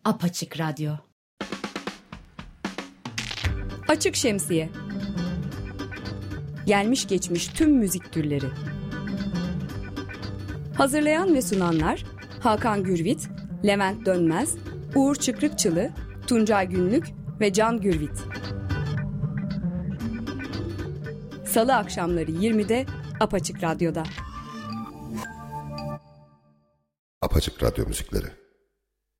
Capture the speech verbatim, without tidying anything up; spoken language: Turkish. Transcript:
Apaçık Radyo. Açık Şemsiye. Gelmiş geçmiş tüm müzik türleri. Hazırlayan ve sunanlar Hakan Gürvit, Levent Dönmez, Uğur Çıkrıkçılı, Tuncay Günlük ve Can Gürvit. Salı akşamları yirmide Apaçık Radyo'da. Apaçık Radyo müzikleri.